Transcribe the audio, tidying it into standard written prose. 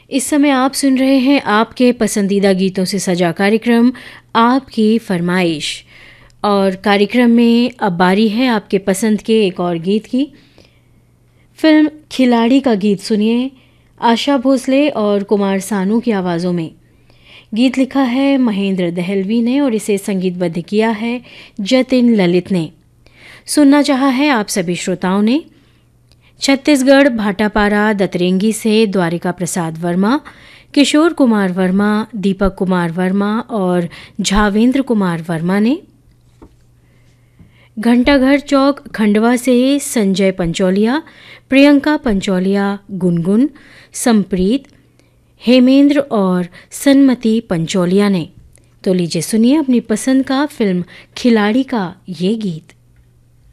इस समय आप सुन रहे हैं आपके पसंदीदा गीतों से सजा कार्यक्रम आपकी फरमाइश। और कार्यक्रम में अब बारी है आपके पसंद के एक और गीत की। फिल्म खिलाड़ी का गीत सुनिए, आशा भोसले और कुमार सानू की आवाज़ों में। गीत लिखा है महेंद्र दहलवी ने और इसे संगीतबद्ध किया है जतिन ललित ने। सुनना चाहा है आप सभी श्रोताओं ने। छत्तीसगढ़ भाटापारा दतरेंगी से द्वारिका प्रसाद वर्मा, किशोर कुमार वर्मा, दीपक कुमार वर्मा और झावेंद्र कुमार वर्मा ने। घंटाघर चौक खंडवा से संजय पंचौलिया, प्रियंका पंचौलिया, गुनगुन, संप्रीत, हेमेंद्र और सन्मति पंचौलिया ने। तो लीजिए सुनिए अपनी पसंद का फिल्म खिलाड़ी का ये गीत।